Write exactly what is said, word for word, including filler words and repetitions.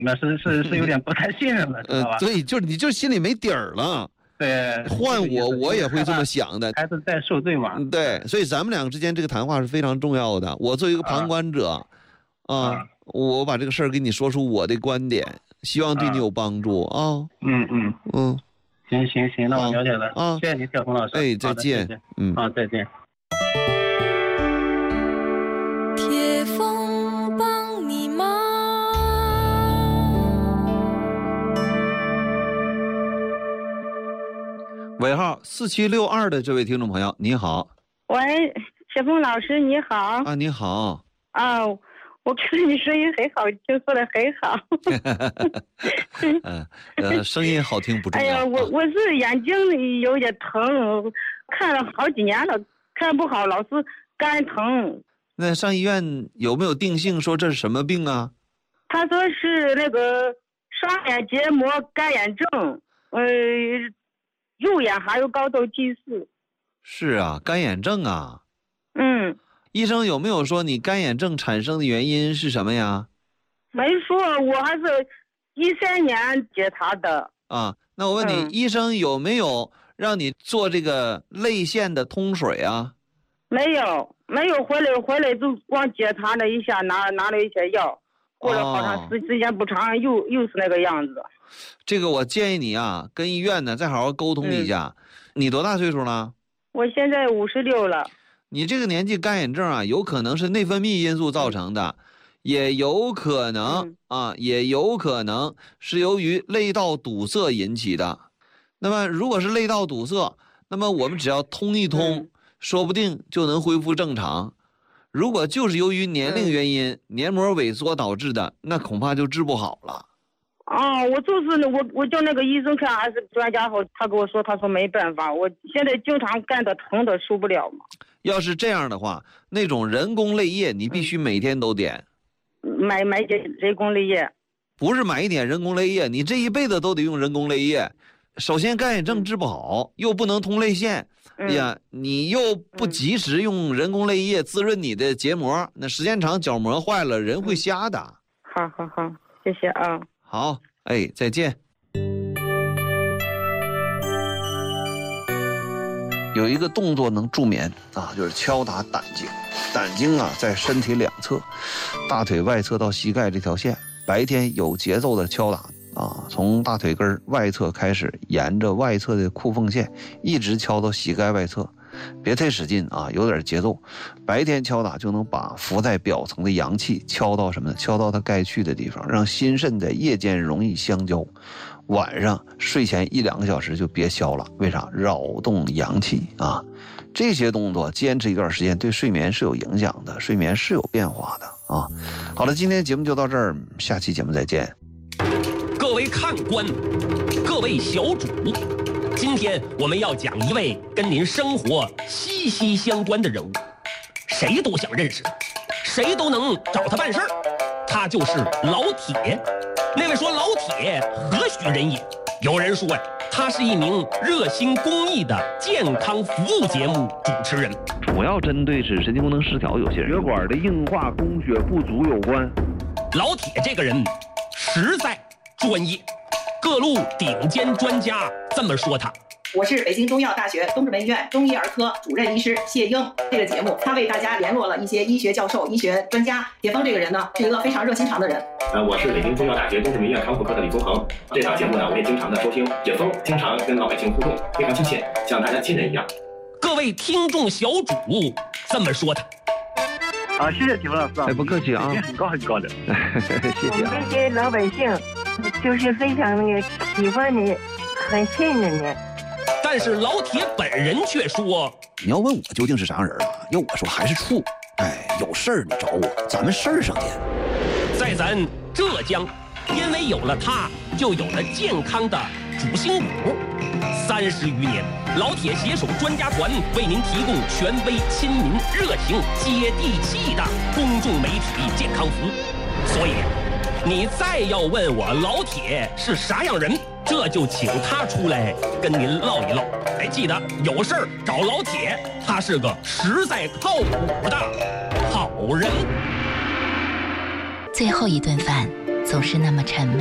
那是是是有点不太信任了，知道吧？ 呃，对，就是你就心里没底儿了。 对， 换我我也会这么想的。 孩子在受罪嘛。 对，所以咱们两个之间这个谈话是非常重要的。我作为一个旁观者，啊，啊我把这个事儿给你说出我的观点，希望对你有帮助啊。啊嗯嗯嗯，行行行，那我了解了啊，谢谢你，小冯老师。 哎，再见。 嗯，好，再见。 铁风帮你忙。 尾号四七六二的这位听众朋友，你好。 喂，小峰老师，你好。 啊，你好。 啊，我看你声音很好，就说的很好。 嗯，呃，声音好听不重要。 哎呀，我我是眼睛有点疼，看了好几年了，看不好，老是肝疼。 那上医院有没有定性说这是什么病啊？ 他说是那个双眼结膜干眼症，呃。右眼还有高度近视。 是啊，干眼症啊。 嗯。 医生有没有说你干眼症产生的原因是什么呀？ 没说，我还是一三年检查的。 啊，那我问你，嗯、医生有没有让你做这个泪腺的通水啊？ 没有，没有，回来回来就光检查了一下，拿拿了一些药，过了好长时时间不长，哦、又又是那个样子。 这个我建议你啊，跟医院呢再好好沟通一下。嗯、你多大岁数了？ 我现在五十六了。 你这个年纪干眼症啊，有可能是内分泌因素造成的，嗯、也有可能、嗯、啊，也有可能是由于泪道堵塞引起的。那么如果是泪道堵塞，那么我们只要通一通，嗯、说不定就能恢复正常。如果就是由于年龄原因、嗯、黏膜萎缩导致的，那恐怕就治不好了。 哦，我就是我，我叫那个医生看，还是专家后，他跟我说，他说没办法，我现在经常干的疼的受不了嘛。 要是这样的话，那种人工泪液你必须每天都点。 买买点人工泪液。 不是买一点人工泪液，你这一辈子都得用人工泪液。首先干眼症治不好，嗯、又不能通泪腺，哎呀，你又不及时用人工泪液滋润你的结膜，那时间长角膜坏了，人会瞎的。 好好好，谢谢啊。 好，哎，再见。有一个动作能助眠啊，就是敲打胆经。胆经啊，在身体两侧，大腿外侧到膝盖这条线，白天有节奏的敲打啊，从大腿根外侧开始，沿着外侧的裤缝线一直敲到膝盖外侧。别太使劲啊，有点节奏。白天敲打就能把浮在表层的阳气敲到什么呢？敲到它该去的地方，让心肾在夜间容易相交。晚上睡前一两个小时就别敲了，为啥？扰动阳气啊。这些动作坚持一段时间，对睡眠是有影响的，睡眠是有变化的啊。好了，今天节目就到这儿，下期节目再见。 各位看官，各位小主。今天我们要讲一位跟您生活息息相关的人物，谁都想认识他，谁都能找他办事儿。他就是老铁。那位说老铁何许人也？有人说呀，他是一名热心公益的健康服务节目主持人， 主要针对是神经功能失调有些人血管的硬化供血不足有关。 老铁这个人实在专业，各路顶尖专家这么说他。 我是北京中医药大学东直门医院中医儿科主任医师谢英。这个节目他为大家联络了一些医学教授、医学专家。铁峰这个人呢，是一个非常热心肠的人。 呃，我是北京中医药大学东直门医院康复科的李宗恒。这档节目呢，我也经常的收听。铁峰经常跟老百姓互动，非常亲切，像大家亲人一样。 各位听众小主这么说他。 啊，谢谢铁峰老师啊！ 哎，不客气啊， 很高很高的， 谢谢啊。 我们这些老百姓就是非常那个喜欢你，很信任你。 但是老铁本人却说：“ 你要问我究竟是啥人啊？要我说还是处。哎，有事儿你找我，咱们事儿上见。” 在咱浙江，因为有了他，就有了健康的主心骨。三十余年，老铁携手专家团为您提供权威、亲民、热情、接地气的公众媒体健康服务。所以，你再要问我老铁是啥样人，这就请他出来跟您唠一唠。哎，记得有事儿找老铁，他是个实在靠谱的好人。 最后一顿饭， 总是那么沉闷。